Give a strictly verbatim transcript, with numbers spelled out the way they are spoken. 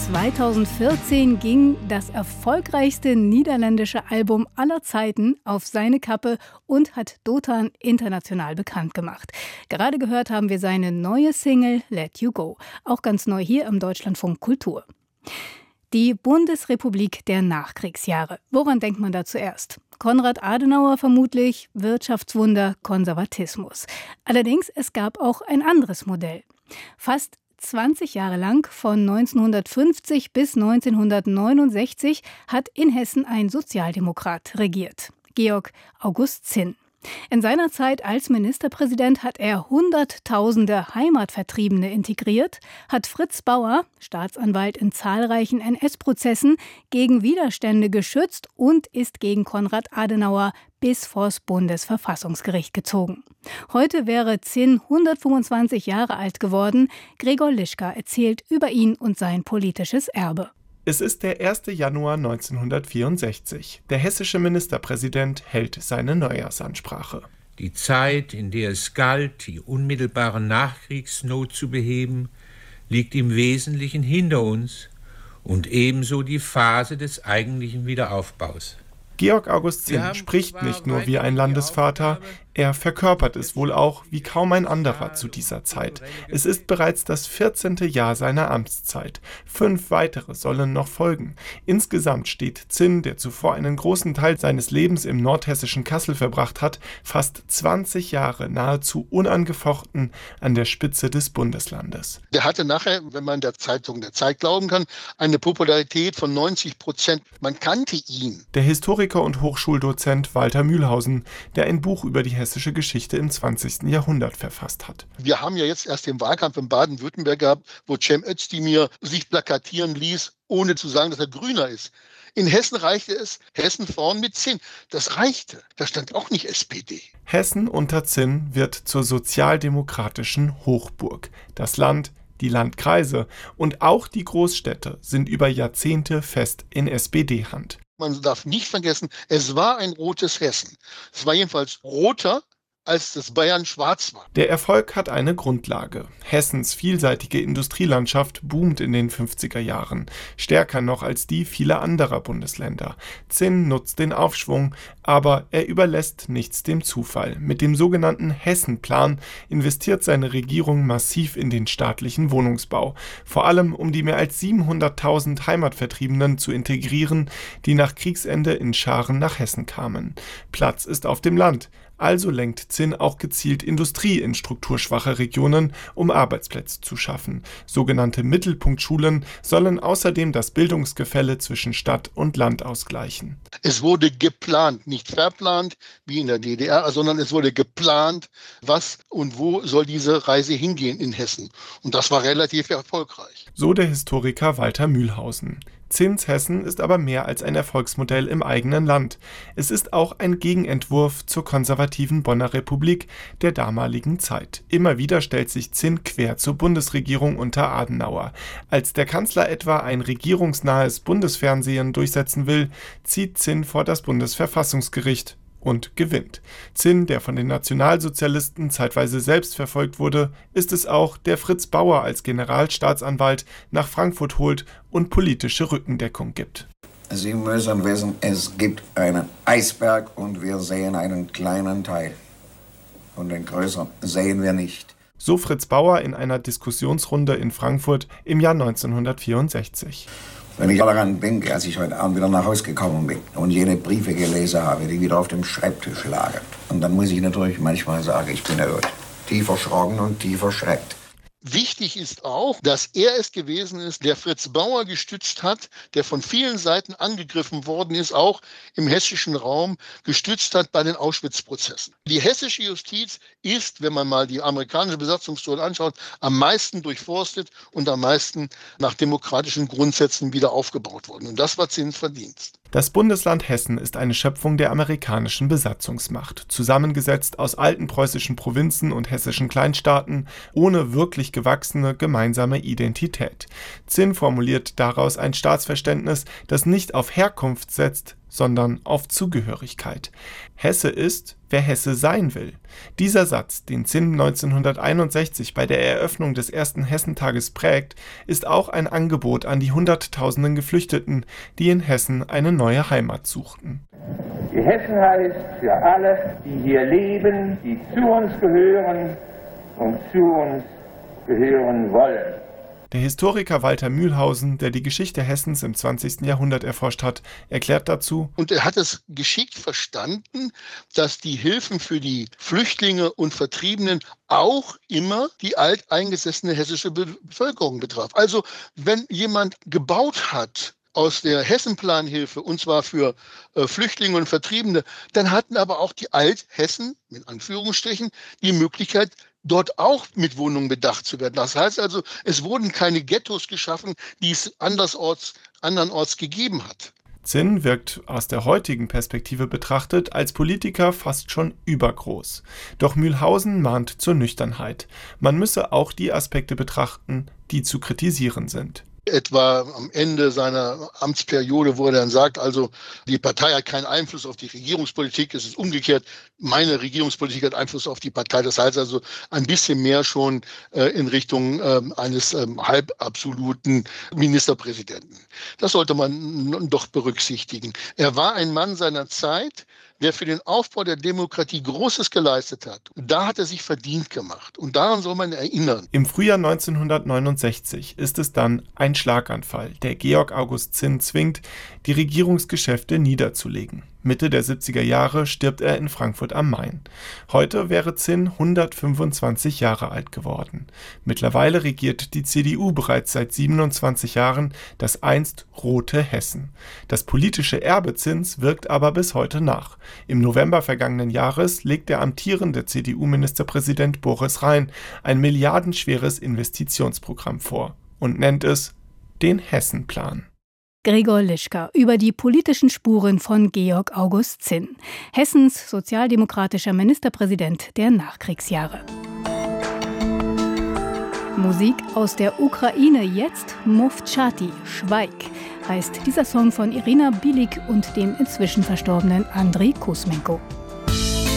zweitausendvierzehn ging das erfolgreichste niederländische Album aller Zeiten auf seine Kappe und hat Dotan international bekannt gemacht. Gerade gehört haben wir seine neue Single Let You Go, auch ganz neu hier im Deutschlandfunk Kultur. Die Bundesrepublik der Nachkriegsjahre. Woran denkt man da zuerst? Konrad Adenauer vermutlich, Wirtschaftswunder, Konservatismus. Allerdings, es gab auch ein anderes Modell. Fast zwanzig Jahre lang, von neunzehnhundertfünfzig bis neunzehnhundertneunundsechzig, hat in Hessen ein Sozialdemokrat regiert, Georg August Zinn. In seiner Zeit als Ministerpräsident hat er Hunderttausende Heimatvertriebene integriert, hat Fritz Bauer, Staatsanwalt in zahlreichen N S-Prozessen, gegen Widerstände geschützt und ist gegen Konrad Adenauer bis vors Bundesverfassungsgericht gezogen. Heute wäre Zinn hundertfünfundzwanzig Jahre alt geworden. Gregor Lischka erzählt über ihn und sein politisches Erbe. Es ist der erste Januar neunzehnhundertvierundsechzig. Der hessische Ministerpräsident hält seine Neujahrsansprache. Die Zeit, in der es galt, die unmittelbare Nachkriegsnot zu beheben, liegt im Wesentlichen hinter uns und ebenso die Phase des eigentlichen Wiederaufbaus. Georg August Zinn spricht nicht nur wie ein Landesvater, er verkörpert es wohl auch wie kaum ein anderer zu dieser Zeit. Es ist bereits das vierzehnte Jahr seiner Amtszeit. Fünf weitere sollen noch folgen. Insgesamt steht Zinn, der zuvor einen großen Teil seines Lebens im nordhessischen Kassel verbracht hat, fast zwanzig Jahre nahezu unangefochten an der Spitze des Bundeslandes. Der hatte nachher, wenn man der Zeitung der Zeit glauben kann, eine Popularität von neunzig Prozent. Man kannte ihn. Der Historiker und Hochschuldozent Walter Mühlhausen, der ein Buch über die hessische Geschichte im zwanzigsten Jahrhundert verfasst hat. Wir haben ja jetzt erst den Wahlkampf in Baden-Württemberg gehabt, wo Cem Özdemir sich plakatieren ließ, ohne zu sagen, dass er Grüner ist. In Hessen reichte es, Hessen vorn mit Zinn. Das reichte. Da stand auch nicht S P D. Hessen unter Zinn wird zur sozialdemokratischen Hochburg. Das Land, die Landkreise und auch die Großstädte sind über Jahrzehnte fest in S P D-Hand. Man darf nicht vergessen, es war ein rotes Hessen. Es war jedenfalls roter, als das Bayern schwarz war. Der Erfolg hat eine Grundlage. Hessens vielseitige Industrielandschaft boomt in den fünfziger Jahren, stärker noch als die vieler anderer Bundesländer. Zinn nutzt den Aufschwung, aber er überlässt nichts dem Zufall. Mit dem sogenannten Hessenplan investiert seine Regierung massiv in den staatlichen Wohnungsbau, vor allem um die mehr als siebenhunderttausend Heimatvertriebenen zu integrieren, die nach Kriegsende in Scharen nach Hessen kamen. Platz ist auf dem Land. Also lenkt Zinn auch gezielt Industrie in strukturschwache Regionen, um Arbeitsplätze zu schaffen. Sogenannte Mittelpunktschulen sollen außerdem das Bildungsgefälle zwischen Stadt und Land ausgleichen. Es wurde geplant, nicht verplant wie in der D D R, sondern es wurde geplant, was und wo soll diese Reise hingehen in Hessen. Und das war relativ erfolgreich. So der Historiker Walter Mühlhausen. Zinns Hessen ist aber mehr als ein Erfolgsmodell im eigenen Land. Es ist auch ein Gegenentwurf zur konservativen Bonner Republik der damaligen Zeit. Immer wieder stellt sich Zinn quer zur Bundesregierung unter Adenauer. Als der Kanzler etwa ein regierungsnahes Bundesfernsehen durchsetzen will, zieht Zinn vor das Bundesverfassungsgericht und gewinnt. Zinn, der von den Nationalsozialisten zeitweise selbst verfolgt wurde, ist es auch, der Fritz Bauer als Generalstaatsanwalt nach Frankfurt holt und politische Rückendeckung gibt. Sie müssen wissen, es gibt einen Eisberg und wir sehen einen kleinen Teil. Und den größeren sehen wir nicht. So Fritz Bauer in einer Diskussionsrunde in Frankfurt im Jahr neunzehnhundertvierundsechzig. Wenn ich daran denke, als ich heute Abend wieder nach Hause gekommen bin und jene Briefe gelesen habe, die wieder auf dem Schreibtisch lagen. Und dann muss ich natürlich manchmal sagen, ich bin erhört. Tief erschrocken und tief erschreckt. Wichtig ist auch, dass er es gewesen ist, der Fritz Bauer gestützt hat, der von vielen Seiten angegriffen worden ist, auch im hessischen Raum gestützt hat bei den Auschwitz-Prozessen. Die hessische Justiz ist, wenn man mal die amerikanische Besatzungszone anschaut, am meisten durchforstet und am meisten nach demokratischen Grundsätzen wieder aufgebaut worden. Und das war Zinns Verdienst. Das Bundesland Hessen ist eine Schöpfung der amerikanischen Besatzungsmacht, zusammengesetzt aus alten preußischen Provinzen und hessischen Kleinstaaten, ohne wirklich gewachsene gemeinsame Identität. Zinn formuliert daraus ein Staatsverständnis, das nicht auf Herkunft setzt, sondern auf Zugehörigkeit. Hesse ist, wer Hesse sein will. Dieser Satz, den Zinn neunzehnhunderteinundsechzig bei der Eröffnung des ersten Hessentages prägt, ist auch ein Angebot an die Hunderttausenden Geflüchteten, die in Hessen eine neue Heimat suchten. Die Hessenheit für alle, die hier leben, die zu uns gehören und zu uns gehören wollen. Der Historiker Walter Mühlhausen, der die Geschichte Hessens im zwanzigsten Jahrhundert erforscht hat, erklärt dazu: Und er hat es geschickt verstanden, dass die Hilfen für die Flüchtlinge und Vertriebenen auch immer die alteingesessene hessische Bevölkerung betraf. Also wenn jemand gebaut hat aus der Hessenplanhilfe, und zwar für äh, Flüchtlinge und Vertriebene, dann hatten aber auch die Althessen, mit Anführungsstrichen, die Möglichkeit, dort auch mit Wohnungen bedacht zu werden. Das heißt also, es wurden keine Ghettos geschaffen, die es andersorts, andernorts gegeben hat. Zinn wirkt aus der heutigen Perspektive betrachtet als Politiker fast schon übergroß. Doch Mühlhausen mahnt zur Nüchternheit. Man müsse auch die Aspekte betrachten, die zu kritisieren sind. Etwa am Ende seiner Amtsperiode, wo er dann sagt, also die Partei hat keinen Einfluss auf die Regierungspolitik, es ist umgekehrt, meine Regierungspolitik hat Einfluss auf die Partei. Das heißt also ein bisschen mehr schon äh, in Richtung äh, eines äh, halbabsoluten Ministerpräsidenten. Das sollte man doch berücksichtigen. Er war ein Mann seiner Zeit, der für den Aufbau der Demokratie Großes geleistet hat. Und da hat er sich verdient gemacht. Und daran soll man erinnern. Im Frühjahr neunzehnhundertneunundsechzig ist es dann ein Schlaganfall, der Georg August Zinn zwingt, die Regierungsgeschäfte niederzulegen. Mitte der siebziger Jahre stirbt er in Frankfurt am Main. Heute wäre Zinn hundertfünfundzwanzig Jahre alt geworden. Mittlerweile regiert die C D U bereits seit siebenundzwanzig Jahren das einst rote Hessen. Das politische Erbe Zinns wirkt aber bis heute nach. Im November vergangenen Jahres legt der amtierende C D U-Ministerpräsident Boris Rhein ein milliardenschweres Investitionsprogramm vor und nennt es den Hessenplan. Gregor Lischka über die politischen Spuren von Georg August Zinn, Hessens sozialdemokratischer Ministerpräsident der Nachkriegsjahre. Musik aus der Ukraine jetzt, Mowtschati, Schweig, heißt dieser Song von Irina Bilik und dem inzwischen verstorbenen Andrei Kusmenko.